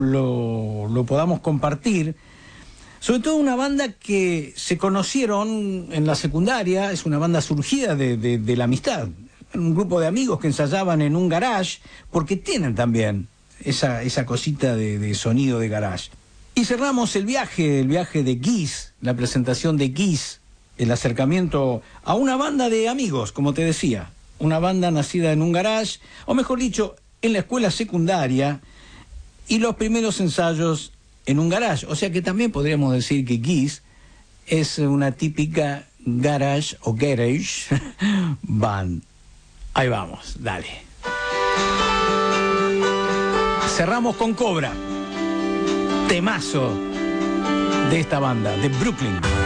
lo podamos compartir. Sobre todo una banda que se conocieron en la secundaria, es una banda surgida de la amistad. Un grupo de amigos que ensayaban en un garage, porque tienen también esa cosita de sonido de garage. Y cerramos el viaje de Kiss, la presentación de Kiss, el acercamiento a una banda de amigos, como te decía. Una banda nacida en un garage, o mejor dicho, en la escuela secundaria, y los primeros ensayos en un garage. O sea que también podríamos decir que Kiss es una típica garage o garage band. Ahí vamos, dale. Cerramos con Cobra, temazo de esta banda, de Brooklyn.